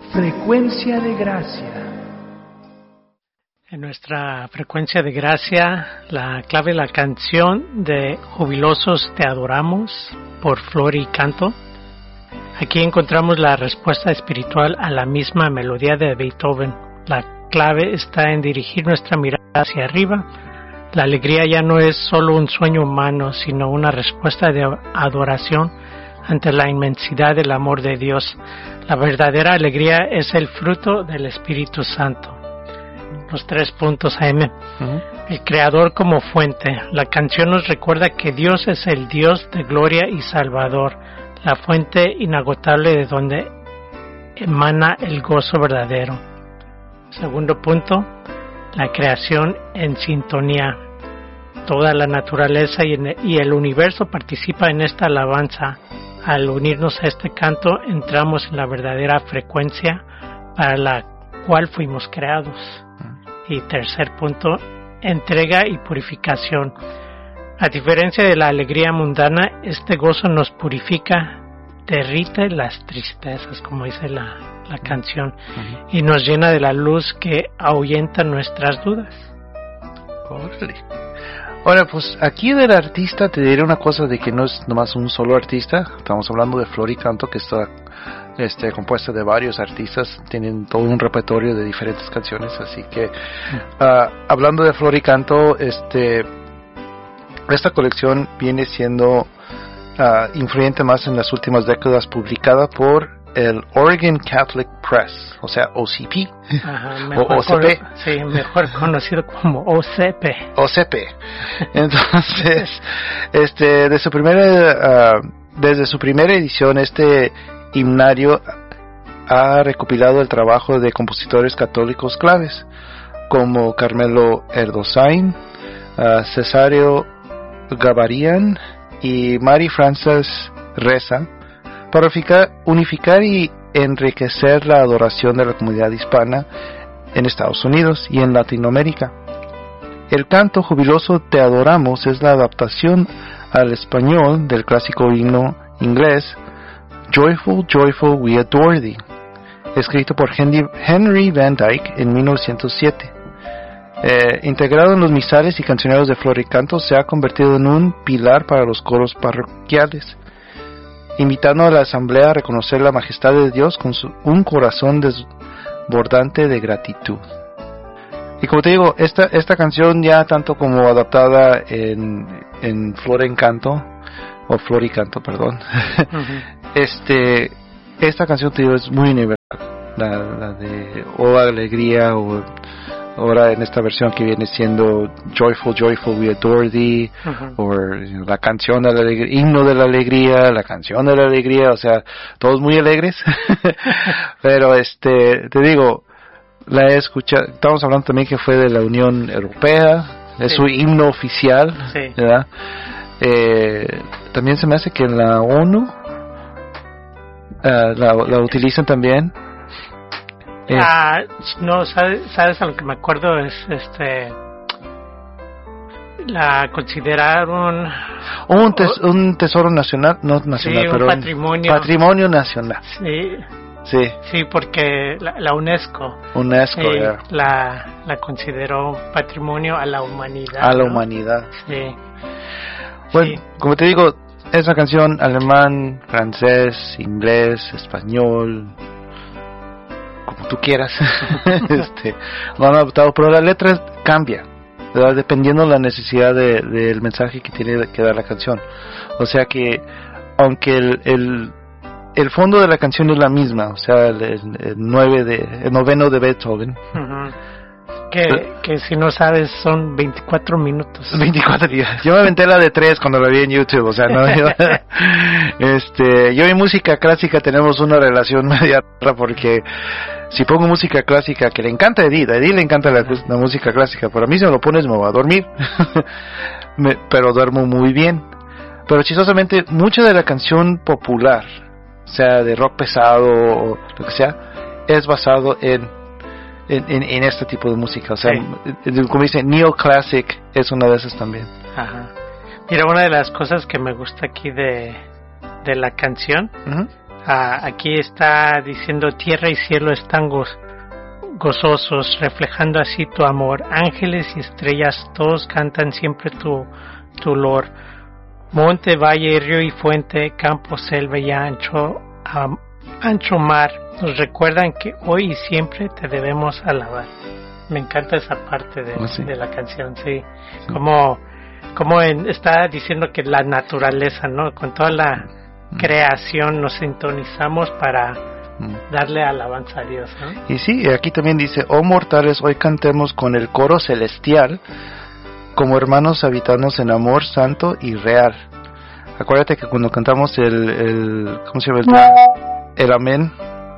Frecuencia de Gracia. En nuestra frecuencia de gracia, la clave de la canción de Jubilosos te adoramos por Flor y Canto. Aquí encontramos la respuesta espiritual a la misma melodía de Beethoven. La clave está en dirigir nuestra mirada hacia arriba. La alegría ya no es solo un sueño humano, sino una respuesta de adoración ante la inmensidad del amor de Dios. La verdadera alegría es el fruto del Espíritu Santo. Los 3 puntos AM. El Creador como fuente. La canción nos recuerda que Dios es el Dios de gloria y Salvador, la fuente inagotable de donde emana el gozo verdadero. Segundo punto, la creación en sintonía. Toda la naturaleza y el universo participa en esta alabanza. Al unirnos a este canto, entramos en la verdadera frecuencia para la cual fuimos creados. Y tercer punto, entrega y purificación. A diferencia de la alegría mundana, este gozo nos purifica, derrite las tristezas, como dice la canción, y nos llena de la luz que ahuyenta nuestras dudas. Ahora, pues aquí del artista te diré una cosa de que no es nomás un solo artista. Estamos hablando de Flor y Canto, que está compuesta de varios artistas, tienen todo un repertorio de diferentes canciones, así que hablando de Flor y Canto, esta colección viene siendo influyente más en las últimas décadas, publicada por el Oregon Catholic Press, o sea, OCP. Ajá, o OCP. Sí, mejor conocido como OCP. OCP. Entonces, desde su primera edición, este himnario ha recopilado el trabajo de compositores católicos claves como Carmelo Erdosain, Cesario Gabarian y Mary Frances Reza, para unificar y enriquecer la adoración de la comunidad hispana en Estados Unidos y en Latinoamérica. El canto Jubiloso te adoramos es la adaptación al español del clásico himno inglés Joyful, Joyful, We Adore Thee, escrito por Henry Van Dyke en 1907. Integrado en los misales y cancioneros de Flor y Canto, se ha convertido en un pilar para los coros parroquiales, invitando a la asamblea a reconocer la majestad de Dios con un corazón desbordante de gratitud. Y como te digo, esta canción ya tanto como adaptada en Flor y Canto, perdón, esta canción, te digo, es muy universal, la de Oh Alegría, o ahora en esta versión que viene siendo Joyful, Joyful, We Adore Thee, o la canción de la alegría, himno de la alegría, la canción de la alegría, o sea, todos muy alegres. Pero te digo, la he escuchado, estamos hablando también que fue de la Unión Europea, es su himno oficial, ¿verdad? También se me hace que en la ONU la utilizan también. No, sabes a lo que me acuerdo es la consideraron un tesoro nacional, no nacional, sí, pero un patrimonio nacional. Sí, porque la UNESCO la consideró patrimonio a la humanidad. La humanidad. Sí. Bueno, como te digo, esa canción alemán, francés, inglés, español, como tú quieras, lo han adaptado, pero la letra cambia, ¿verdad? Dependiendo de la necesidad del mensaje que tiene que dar la canción. O sea que, aunque el fondo de la canción es la misma, o sea, el noveno de Beethoven. Que si no sabes son 24 minutos. 24 días. Yo me aventé la de 3 cuando la vi en YouTube, o sea, no. Yo y música clásica tenemos una relación media rara, porque si pongo música clásica, que le encanta a Edith le encanta la música clásica, pero a mí si me lo pones me voy a dormir. Pero duermo muy bien. Pero chistosamente, mucha de la canción popular, sea de rock pesado o lo que sea, es basado en este tipo de música, o sea, como dice, neoclassic es una de esas también. Mira, una de las cosas que me gusta aquí de la canción, Aquí está diciendo: tierra y cielo están gozosos, reflejando así tu amor. Ángeles y estrellas, todos cantan siempre tu olor. Monte, valle, río y fuente, campo, selva y ancho mar, nos recuerdan que hoy y siempre te debemos alabar. Me encanta esa parte de la canción, sí. Como está diciendo que la naturaleza, ¿no? Con toda la creación nos sintonizamos para darle alabanza a Dios, ¿no? Y sí, aquí también dice: oh mortales, hoy cantemos con el coro celestial, como hermanos habitándonos en amor santo y real. Acuérdate que cuando cantamos ¿cómo se llama? El amén,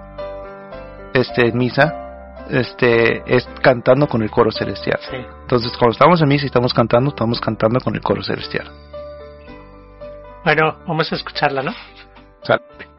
en misa, es cantando con el coro celestial. Sí. Entonces, cuando estamos en misa y estamos cantando con el coro celestial. Bueno, vamos a escucharla, ¿no? Sale.